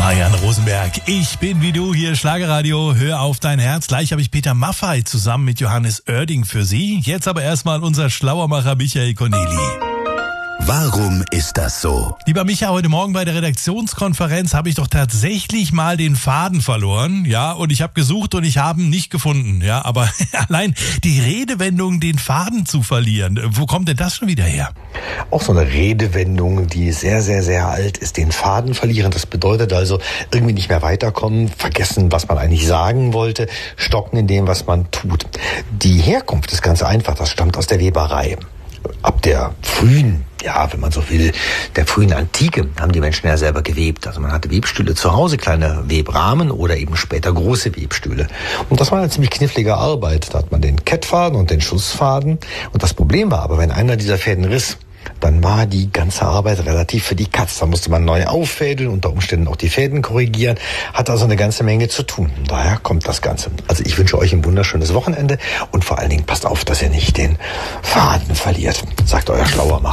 Marianne Rosenberg, ich bin wie du, hier Schlagerradio, hör auf dein Herz. Gleich habe ich Peter Maffay zusammen mit Johannes Oerding für Sie. Jetzt aber erstmal unser Schlauermacher Michael Corneli. Warum ist das so? Lieber Micha, heute Morgen bei der Redaktionskonferenz habe ich doch tatsächlich mal den Faden verloren, ja, und ich habe gesucht und ich habe ihn nicht gefunden, ja, aber allein die Redewendung, den Faden zu verlieren, wo kommt denn das schon wieder her? Auch so eine Redewendung, die sehr, sehr, sehr alt ist, den Faden verlieren. Das bedeutet also irgendwie nicht mehr weiterkommen, vergessen, was man eigentlich sagen wollte, stocken in dem, was man tut. Die Herkunft ist ganz einfach, das stammt aus der Weberei. Ab der frühen, ja, wenn man so will, der frühen Antike haben die Menschen ja selber gewebt. Also man hatte Webstühle zu Hause, kleine Webrahmen oder eben später große Webstühle. Und das war eine ziemlich knifflige Arbeit. Da hat man den Kettfaden und den Schussfaden. Und das Problem war aber, wenn einer dieser Fäden riss, dann war die ganze Arbeit relativ für die Katz. Da musste man neu auffädeln, unter Umständen auch die Fäden korrigieren. Hat also eine ganze Menge zu tun. Daher kommt das Ganze. Also ich wünsche euch ein wunderschönes Wochenende und vor allen Dingen passt auf, dass ihr nicht den Faden verliert. Sagt euer Schlauermacher.